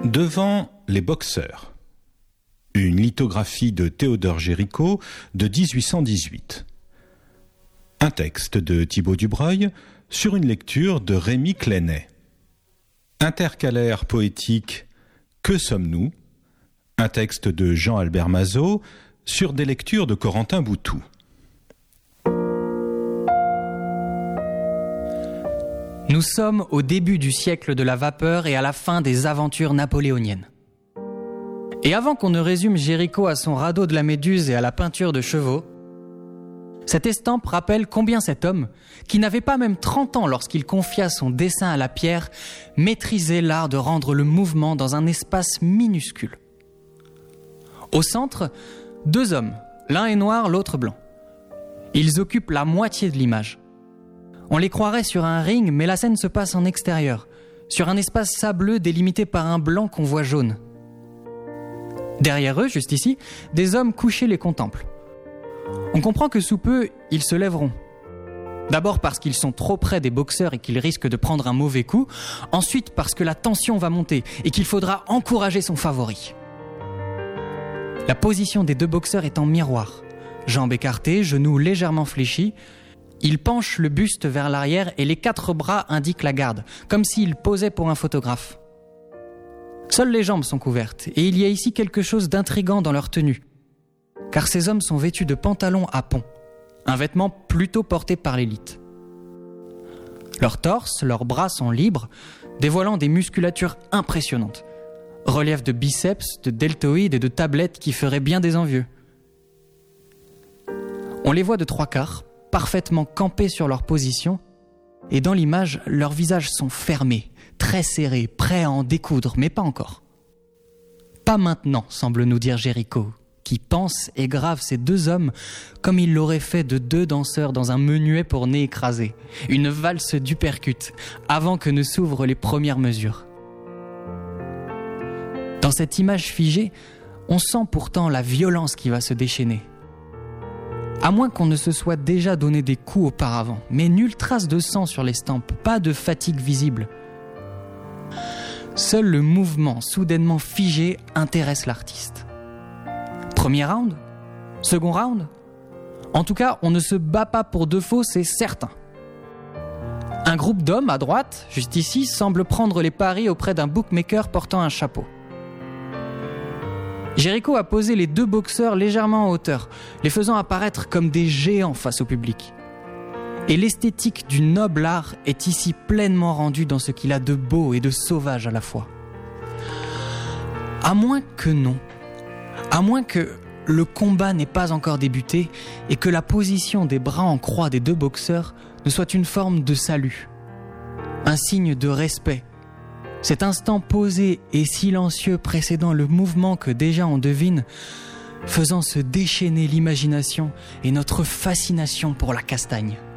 Devant les boxeurs. Une lithographie de Théodore Géricault de 1818. Un texte de Thibaut Dubreuil sur une lecture de Rémy Clenay. Intercalaire poétique Que sommes-nous ? Un texte de Jean-Albert Mazot sur des lectures de Corentin Boutou. Nous sommes au début du siècle de la vapeur et à la fin des aventures napoléoniennes. Et avant qu'on ne résume Géricault à son radeau de la Méduse et à la peinture de chevaux, cette estampe rappelle combien cet homme, qui n'avait pas même 30 ans lorsqu'il confia son dessin à la pierre, maîtrisait l'art de rendre le mouvement dans un espace minuscule. Au centre, 2 hommes, l'un est noir, l'autre blanc. Ils occupent la moitié de l'image. On les croirait sur un ring, mais la scène se passe en extérieur, sur un espace sableux délimité par un blanc qu'on voit jaune. Derrière eux, juste ici, des hommes couchés les contemplent. On comprend que sous peu, ils se lèveront. D'abord parce qu'ils sont trop près des boxeurs et qu'ils risquent de prendre un mauvais coup. Ensuite parce que la tension va monter et qu'il faudra encourager son favori. La position des 2 boxeurs est en miroir. Jambes écartées, genoux légèrement fléchis. Ils penchent le buste vers l'arrière et les 4 bras indiquent la garde, comme s'ils posaient pour un photographe. Seules les jambes sont couvertes et il y a ici quelque chose d'intrigant dans leur tenue. Car ces hommes sont vêtus de pantalons à pont, un vêtement plutôt porté par l'élite. Leurs torses, leurs bras sont libres, dévoilant des musculatures impressionnantes. Relief de biceps, de deltoïdes et de tablettes qui feraient bien des envieux. On les voit de 3/4, parfaitement campés sur leur position, et dans l'image, leurs visages sont fermés, très serrés, prêts à en découdre, mais pas encore. Pas maintenant, semble nous dire Géricault, qui pense et grave ces 2 hommes comme il l'aurait fait de 2 danseurs dans un menuet pour nez écrasé, une valse d'uppercut, avant que ne s'ouvrent les premières mesures. Dans cette image figée, on sent pourtant la violence qui va se déchaîner. À moins qu'on ne se soit déjà donné des coups auparavant, mais nulle trace de sang sur l'estampe, pas de fatigue visible. Seul le mouvement soudainement figé intéresse l'artiste. Premier round ? Second round ? En tout cas, on ne se bat pas pour de faux, c'est certain. Un groupe d'hommes à droite, juste ici, semble prendre les paris auprès d'un bookmaker portant un chapeau. Géricault a posé les 2 boxeurs légèrement en hauteur, les faisant apparaître comme des géants face au public. Et l'esthétique du noble art est ici pleinement rendue dans ce qu'il a de beau et de sauvage à la fois. À moins que non. À moins que le combat n'ait pas encore débuté et que la position des bras en croix des 2 boxeurs ne soit une forme de salut, un signe de respect. Cet instant posé et silencieux précédant le mouvement que déjà on devine, faisant se déchaîner l'imagination et notre fascination pour la castagne.